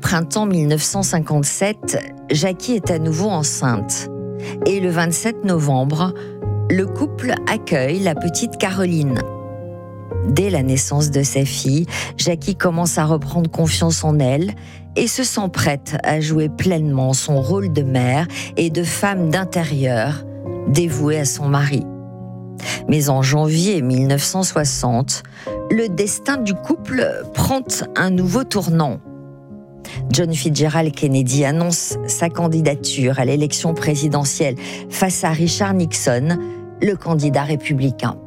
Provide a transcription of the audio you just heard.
printemps 1957, Jackie est à nouveau enceinte. Et le 27 novembre, le couple accueille la petite Caroline. Dès la naissance de sa fille, Jackie commence à reprendre confiance en elle et se sent prête à jouer pleinement son rôle de mère et de femme d'intérieur, dévouée à son mari. Mais en janvier 1960, le destin du couple prend un nouveau tournant. John Fitzgerald Kennedy annonce sa candidature à l'élection présidentielle face à Richard Nixon, le candidat républicain.